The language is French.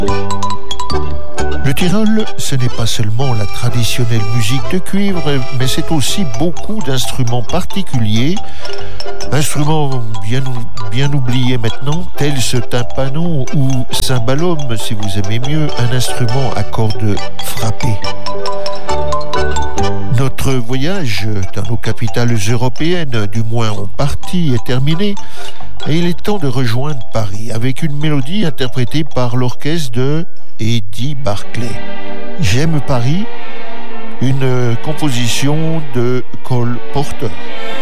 Le Tyrol, ce n'est pas seulement la traditionnelle musique de cuivre, mais c'est aussi beaucoup d'instruments particuliers, instruments bien oubliés maintenant, tels ce tympano ou cymbalum, si vous aimez mieux, un instrument à cordes frappées. Notre voyage dans nos capitales européennes, du moins en partie, est terminé. Et il est temps de rejoindre Paris avec une mélodie interprétée par l'orchestre de Eddie Barclay. J'aime Paris, une composition de Cole Porter.